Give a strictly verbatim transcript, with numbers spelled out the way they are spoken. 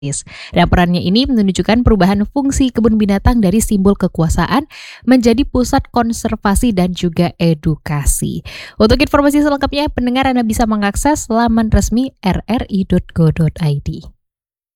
Dan perannya ini menunjukkan perubahan fungsi kebun binatang dari simbol kekuasaan menjadi pusat konservasi dan juga edukasi. Untuk informasi selengkapnya, pendengar Anda bisa mengakses laman resmi r r i titik go titik i d.